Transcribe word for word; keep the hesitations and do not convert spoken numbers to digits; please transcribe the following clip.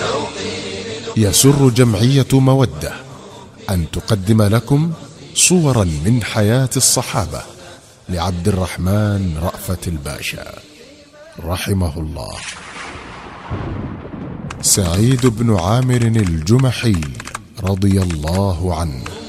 يسر جمعية مودة أن تقدم لكم صورا من حياة الصحابة لعبد الرحمن رأفت الباشا رحمه الله. سعيد بن عامر الجمحي رضي الله عنه.